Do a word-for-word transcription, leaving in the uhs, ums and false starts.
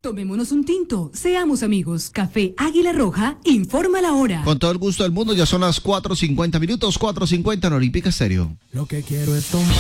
Tomémonos un tinto, seamos amigos. Café Águila Roja, informa la hora. Con todo el gusto del mundo, ya son las cuatro cincuenta minutos, cuatro cincuenta en Olímpica Estéreo. Lo que quiero es tomar.